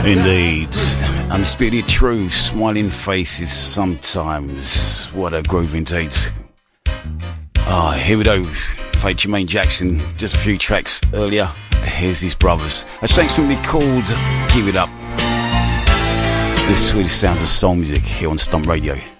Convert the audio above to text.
Indeed. Undisputed truth, smiling faces sometimes. What a groove indeed. Here we go. Played Jermaine Jackson just a few tracks earlier. Here's his brothers. A track simply called Give It Up. The sweetest sounds of soul music here on Stomp Radio.